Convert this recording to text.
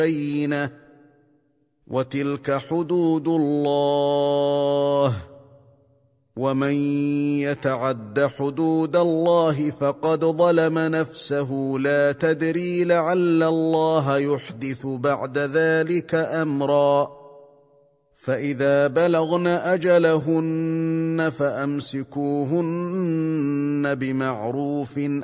بينة وتلك حدود الله ومن يتعد حدود الله فقد ظلم نفسه لا تدري لعل الله يحدث بعد ذلك أمرا فإذا بلغن أجلهن فأمسكوهن بمعروف